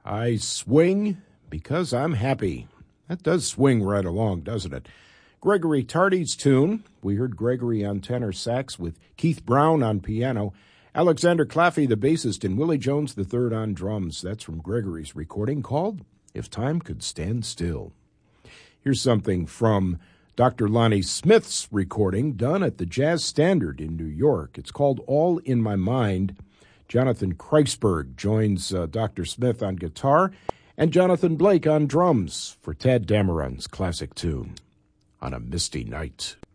I swing because I'm happy. That does swing right along, doesn't it? Gregory Tardy's tune. We heard Gregory on tenor sax with Keith Brown on piano, Alexander Claffey, the bassist, and Willie Jones III on drums. That's from Gregory's recording called If Time Could Stand Still. Here's something from Dr. Lonnie Smith's recording done at the Jazz Standard in New York. It's called All in My Mind. Jonathan Kreisberg joins Dr. Smith on guitar and Jonathan Blake on drums for Tad Dameron's classic tune, On a Misty Night.